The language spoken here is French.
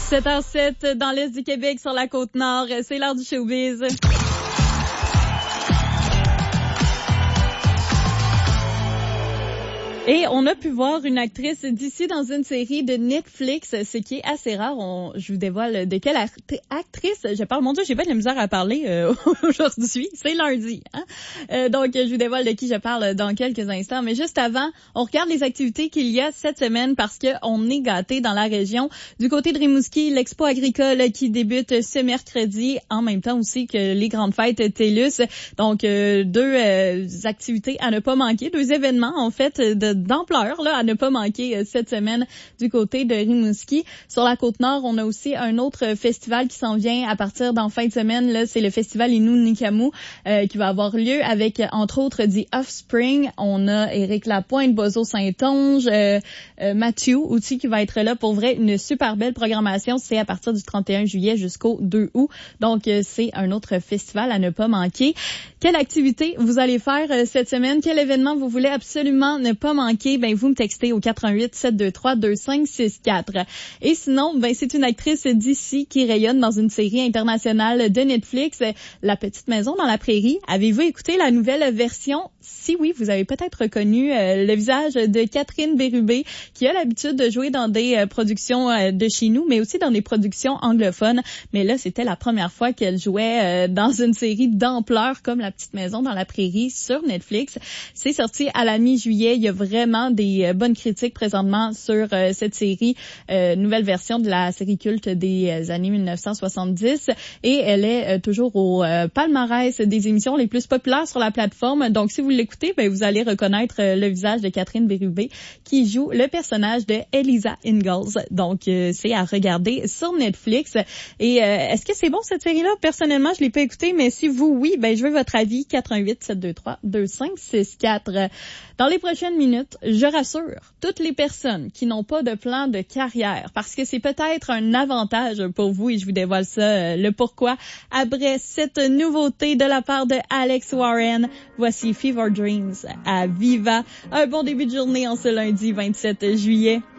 7h07 dans l'Est du Québec, sur la Côte-Nord. C'est l'heure du showbiz. Et on a pu voir une actrice d'ici dans une série de Netflix, ce qui est assez rare. Je vous dévoile de quelle actrice je parle. Mon Dieu, j'ai pas de la misère à parler aujourd'hui. C'est lundi. Hein? Donc, je vous dévoile de qui je parle dans quelques instants. Mais juste avant, on regarde les activités qu'il y a cette semaine parce que on est gâtés dans la région. Du côté de Rimouski, l'expo agricole qui débute ce mercredi, en même temps aussi que les grandes fêtes TELUS. Donc, deux activités à ne pas manquer, deux événements en fait d'ampleur là à ne pas manquer cette semaine du côté de Rimouski. Sur la Côte-Nord, on a aussi un autre festival qui s'en vient à partir d'en fin de semaine. Là, c'est le festival Innu Nikamu qui va avoir lieu avec entre autres The Offspring. On a Éric Lapointe, Bozo Saint-Onge, Mathieu aussi qui va être là. Pour vrai, une super belle programmation. C'est à partir du 31 juillet jusqu'au 2 août. Donc, c'est un autre festival à ne pas manquer. Quelle activité vous allez faire cette semaine? Quel événement vous voulez absolument ne pas manquer? Ben, vous me textez au 88 723 2564. Et sinon, ben, c'est une actrice d'ici qui rayonne dans une série internationale de Netflix, La Petite Maison dans la Prairie. Avez-vous écouté la nouvelle version? Si oui, vous avez peut-être reconnu le visage de Catherine Bérubé, qui a l'habitude de jouer dans des productions de chez nous, mais aussi dans des productions anglophones. Mais là, c'était la première fois qu'elle jouait dans une série d'ampleur comme La Petite Maison dans la Prairie sur Netflix. C'est sorti à la mi-juillet. Il y a vraiment des bonnes critiques présentement sur cette série, nouvelle version de la série culte des années 1970. Et elle est toujours au palmarès des émissions les plus populaires sur la plateforme. Donc, si vous l'écoutez, ben, vous allez reconnaître le visage de Catherine Bérubé qui joue le personnage de Eliza Ingalls. Donc, c'est à regarder sur Netflix. Et est-ce que c'est bon cette série-là? Personnellement, je l'ai pas écoutée, mais si vous, oui, ben, je veux votre avis. 88 723 2564. Dans les prochaines minutes, je rassure toutes les personnes qui n'ont pas de plan de carrière, parce que c'est peut-être un avantage pour vous et je vous dévoile ça, le pourquoi. Après cette nouveauté de la part de Alex Warren, voici Fever Dreams à Viva. Un bon début de journée en ce lundi 27 juillet.